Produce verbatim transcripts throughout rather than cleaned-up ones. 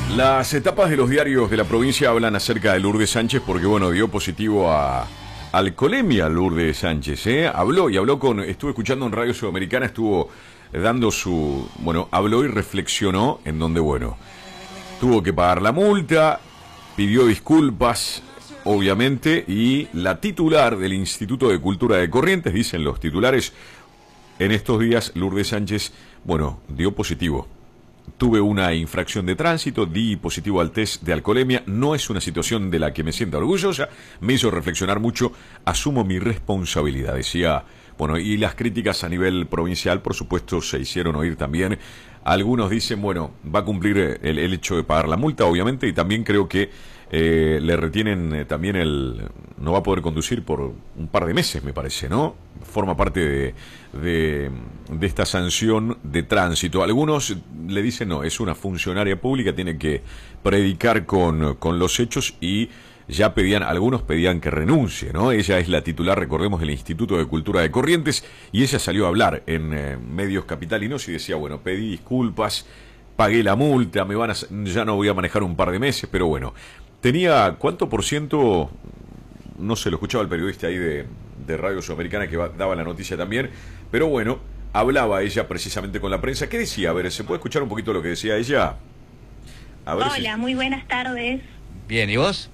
Las etapas de los diarios de la provincia hablan acerca de Lourdes Sánchez porque, bueno, dio positivo a alcoholemia Lourdes Sánchez, ¿eh? Habló y habló con... Estuve escuchando en Radio Sudamericana, estuvo dando su... Bueno, habló y reflexionó en donde, bueno, tuvo que pagar la multa, pidió disculpas, obviamente, y la titular del Instituto de Cultura de Corrientes, dicen los titulares, en estos días Lourdes Sánchez, bueno, dio positivo. Tuve una infracción de tránsito, di positivo al test de alcoholemia, no es una situación de la que me sienta orgullosa, me hizo reflexionar mucho, asumo mi responsabilidad, decía, bueno, y las críticas a nivel provincial, por supuesto, se hicieron oír también. Algunos dicen, bueno, va a cumplir el, el hecho de pagar la multa, obviamente, y también creo que eh, le retienen eh, también el... no va a poder conducir por un par de meses, me parece, ¿no? Forma parte de, de, de esta sanción de tránsito. Algunos le dicen, no, es una funcionaria pública, tiene que predicar con, con los hechos y ya pedían, algunos pedían que renuncie, ¿no? Ella es la titular, recordemos, del Instituto de Cultura de Corrientes, y ella salió a hablar en eh, medios capitalinos y decía, bueno, pedí disculpas, pagué la multa, me van a, ya no voy a manejar un par de meses, pero bueno, tenía, ¿cuánto por ciento? No sé, lo escuchaba el periodista ahí de, de Radio Sudamericana que va, daba la noticia también, pero bueno, hablaba ella precisamente con la prensa. ¿Qué decía? A ver, ¿se puede escuchar un poquito lo que decía ella? A ver. Hola, si... muy buenas tardes. Bien, ¿y vos?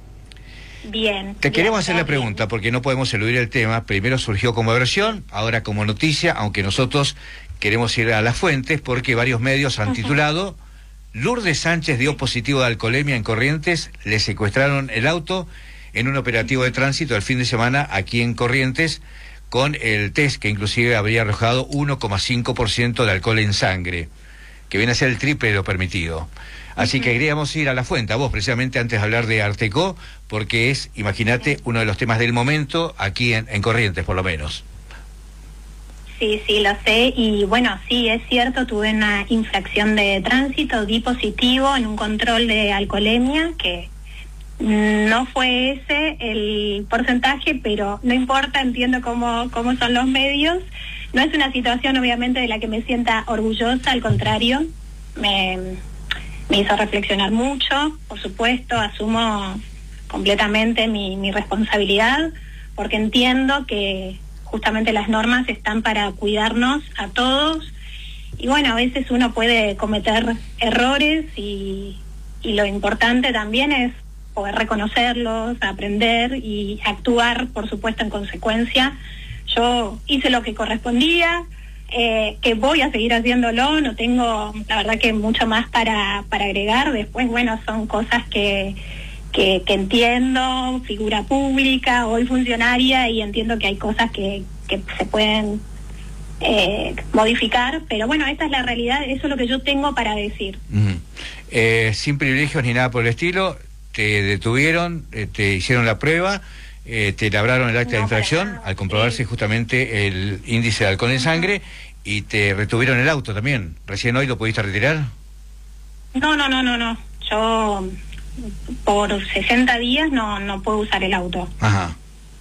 Bien. Te bien, queremos hacer la bien. pregunta porque no podemos eludir el tema. Primero surgió como versión, ahora como noticia, aunque nosotros queremos ir a las fuentes porque varios medios han titulado Lourdes Sánchez dio positivo de alcoholemia en Corrientes, le secuestraron el auto en un operativo de tránsito el fin de semana aquí en Corrientes con el test que inclusive habría arrojado uno coma cinco por ciento de alcohol en sangre, que viene a ser el triple de lo permitido. Así que queríamos ir a la fuente, a vos precisamente antes de hablar de Artecó, porque es, imagínate, uno de los temas del momento aquí en, en Corrientes, por lo menos. Sí, sí, lo sé, y bueno, sí, es cierto, tuve una infracción de tránsito, di positivo en un control de alcoholemia, que no fue ese el porcentaje, pero no importa, entiendo cómo, cómo son los medios. No es una situación, obviamente, de la que me sienta orgullosa, al contrario, me... me hizo reflexionar mucho, por supuesto, asumo completamente mi, mi responsabilidad, porque entiendo que justamente las normas están para cuidarnos a todos, y bueno, a veces uno puede cometer errores, y, y lo importante también es poder reconocerlos, aprender y actuar, por supuesto, en consecuencia. Yo hice lo que correspondía, Eh, que voy a seguir haciéndolo, no tengo, la verdad, que mucho más para, para agregar. Después, bueno, son cosas que, que, que entiendo, figura pública, hoy funcionaria, y entiendo que hay cosas que, que se pueden eh, modificar, pero bueno, esta es la realidad, eso es lo que yo tengo para decir. Uh-huh. eh, sin privilegios ni nada por el estilo, te detuvieron, eh, te hicieron la prueba, Eh, te labraron el acta no, de infracción al comprobarse sí. justamente el índice de alcohol en sangre, y te retuvieron el auto también. ¿Recién hoy lo pudiste retirar? No, no, no, no, no. Yo por sesenta días no no puedo usar el auto. Ajá.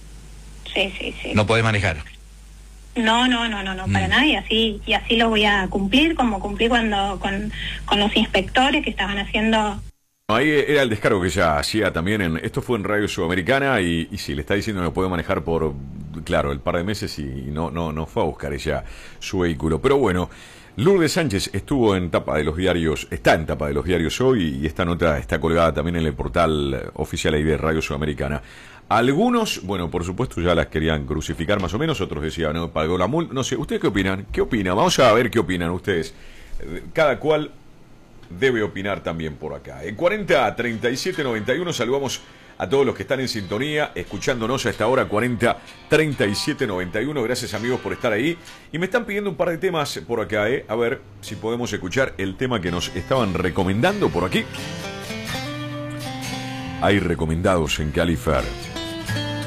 Sí, sí, sí. ¿No podés manejar? No, no, no, no, no, mm. para nada, y así, y así lo voy a cumplir, como cumplí cuando con, con los inspectores que estaban haciendo... Ahí era el descargo que ella hacía también, en esto fue en Radio Sudamericana, y, y sí, le está diciendo que no puede manejar por, claro, el par de meses, y no, no, no fue a buscar ella su vehículo. Pero bueno, Lourdes Sánchez estuvo en tapa de los diarios, está en tapa de los diarios hoy, y esta nota está colgada también en el portal oficial ahí de Radio Sudamericana. Algunos, bueno, por supuesto ya las querían crucificar más o menos, otros decían, no, pagó la multa, no sé, ¿ustedes qué opinan? ¿Qué opinan? Vamos a ver qué opinan ustedes. Cada cual debe opinar también por acá. En cuarenta treinta y siete noventa y uno saludamos a todos los que están en sintonía, escuchándonos a esta hora, cuarenta treinta y siete noventa y uno. Gracias, amigos, por estar ahí. Y me están pidiendo un par de temas por acá, ¿eh? A ver si podemos escuchar el tema que nos estaban recomendando por aquí. Hay recomendados en Califer.